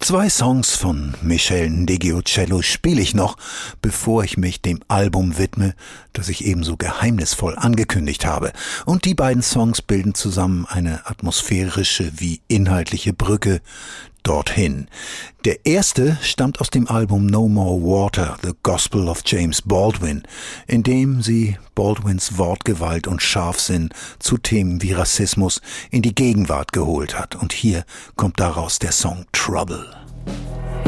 2 Songs von Michel Ndegeocello spiele ich noch, bevor ich mich dem Album widme, das ich ebenso geheimnisvoll angekündigt habe. Und die beiden Songs bilden zusammen eine atmosphärische wie inhaltliche Brücke dorthin. Der erste stammt aus dem Album No More Water, The Gospel of James Baldwin, in dem sie Baldwins Wortgewalt und Scharfsinn zu Themen wie Rassismus in die Gegenwart geholt hat. Und hier kommt daraus der Song Trouble.